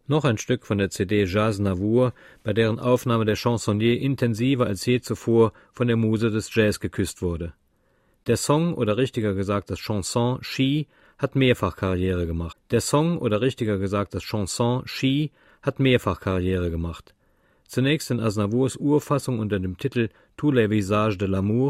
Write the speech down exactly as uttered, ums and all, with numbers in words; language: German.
Noch ein Stück von der C D Jazz-Navour, bei deren Aufnahme der Chansonnier intensiver als je zuvor von der Muse des Jazz geküsst wurde. Der Song, oder richtiger gesagt das Chanson She, hat mehrfach Karriere gemacht. Der Song, oder richtiger gesagt das Chanson She, hat mehrfach Karriere gemacht. Zunächst in Aznavours Urfassung unter dem Titel Tous les visages de l'amour,